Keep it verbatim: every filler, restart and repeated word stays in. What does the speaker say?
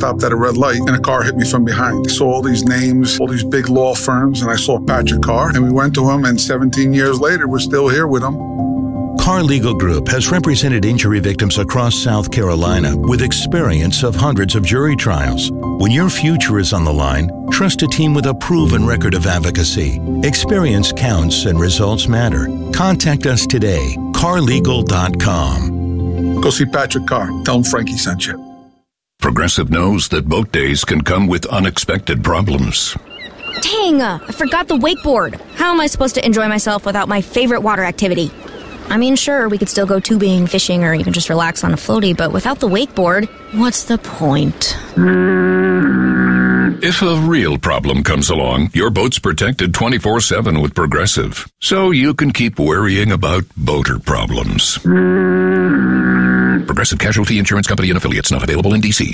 stopped at a red light and a car hit me from behind. I saw all these names, all these big law firms, and I saw Patrick Carr, and we went to him, and seventeen years later, we're still here with him. Carr Legal Group has represented injury victims across South Carolina with experience of hundreds of jury trials. When your future is on the line, trust a team with a proven record of advocacy. Experience counts and results matter. Contact us today, carr legal dot com. Go see Patrick Carr. Tell him Frankie sent you. Progressive knows that boat days can come with unexpected problems. Dang, uh, I forgot the wakeboard. How am I supposed to enjoy myself without my favorite water activity? I mean, sure, we could still go tubing, fishing, or even just relax on a floaty, but without the wakeboard, what's the point? If a real problem comes along, your boat's protected twenty-four seven with Progressive, so you can keep worrying about boater problems. Progressive Casualty Insurance Company and Affiliates, not available in D C